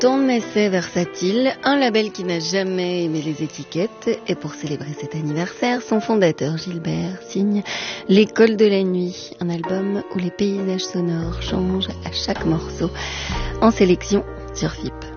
Ton essai versatile, un label qui n'a jamais aimé les étiquettes. Et pour célébrer cet anniversaire, son fondateur Gilbert signe L'école de la nuit, un album où les paysages sonores changent à chaque morceau, en sélection sur FIP.